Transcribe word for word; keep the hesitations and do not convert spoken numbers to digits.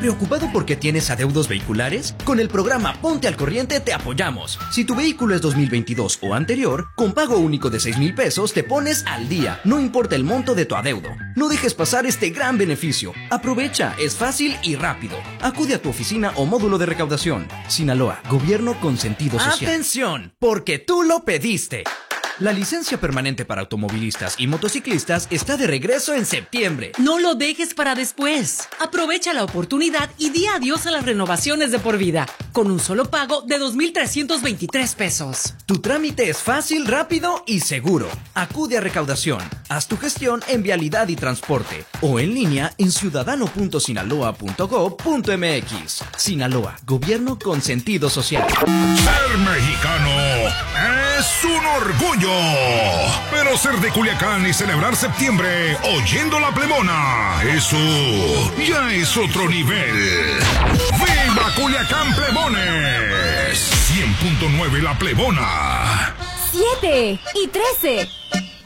¿Preocupado porque tienes adeudos vehiculares? Con el programa Ponte al Corriente te apoyamos. Si tu vehículo es dos mil veintidós o anterior, con pago único de seis mil pesos te pones al día, no importa el monto de tu adeudo. No dejes pasar este gran beneficio. Aprovecha, es fácil y rápido. Acude a tu oficina o módulo de recaudación. Sinaloa, gobierno con sentido social. ¡Atención! Porque tú lo pediste. La licencia permanente para automovilistas y motociclistas está de regreso en septiembre. No lo dejes para después. Aprovecha la oportunidad y di adiós a las renovaciones de por vida, con un solo pago de dos mil trescientos veintitrés pesos. Tu trámite es fácil, rápido y seguro. Acude a recaudación. Haz tu gestión en Vialidad y Transporte o en línea en ciudadano punto sinaloa punto gob punto mx. Sinaloa, gobierno con sentido social. Ser mexicano es un orgullo. Pero ser de Culiacán y celebrar septiembre oyendo La Plebona, eso ya es otro nivel. ¡Viva Culiacán, plebones! cien punto nueve La Plebona. siete y trece.